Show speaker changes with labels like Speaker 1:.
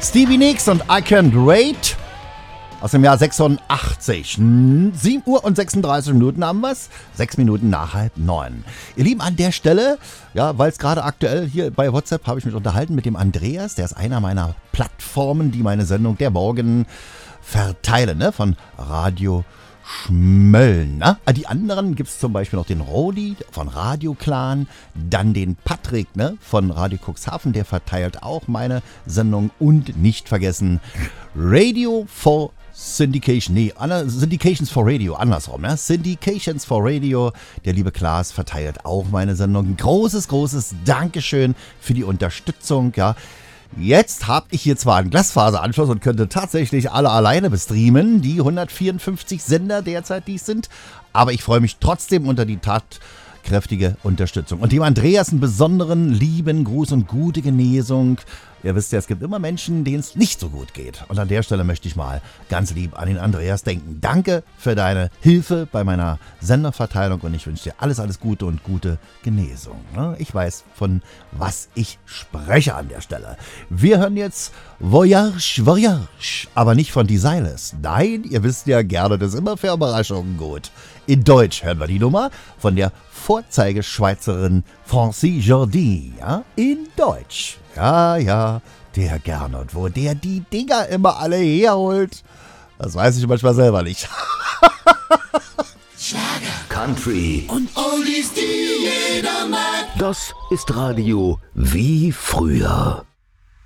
Speaker 1: Stevie Nicks und I Can't Wait aus dem Jahr 86. 7 Uhr und 36 Minuten haben wir's. 6 Minuten nach 8:30. Ihr Lieben, an der Stelle, ja, weil es gerade aktuell hier bei WhatsApp habe ich mich unterhalten mit dem Andreas. Der ist einer meiner Plattformen, die meine Sendung der Morgen verteilen, ne? Von Radio Schmölln. Ne? Die anderen gibt es zum Beispiel noch den Rodi von Radio Clan, dann den Patrick, ne, von Radio Cuxhaven, der verteilt auch meine Sendung, und nicht vergessen Radio for Syndication, Syndications for Radio, andersrum, ne? Syndications for Radio, der liebe Klaas verteilt auch meine Sendung. Großes Dankeschön für die Unterstützung, ja. Jetzt habe ich hier zwar einen Glasfaseranschluss und könnte tatsächlich alle alleine bestreamen, die 154 Sender derzeit dies sind, aber ich freue mich trotzdem unter die tatkräftige Unterstützung. Und dem Andreas einen besonderen lieben Gruß und gute Genesung. Ihr wisst ja, es gibt immer Menschen, denen es nicht so gut geht. Und an der Stelle möchte ich mal ganz lieb an den Andreas denken. Danke für deine Hilfe bei meiner Senderverteilung und ich wünsche dir alles Gute und gute Genesung. Ich weiß, von was ich spreche an der Stelle. Wir hören jetzt Voyage, aber nicht von Desireless. Nein, ihr wisst ja gerne, das ist immer für Überraschungen gut. In Deutsch hören wir die Nummer von der Vorzeigeschweizerin Francie Jordi. Ja? In Deutsch. Ja, der Gernot, wo der die Dinger immer alle herholt, das weiß ich manchmal selber nicht.
Speaker 2: Schlager,
Speaker 3: Country
Speaker 2: und Oldies, die jeder mag.
Speaker 3: Das ist Radio wie früher.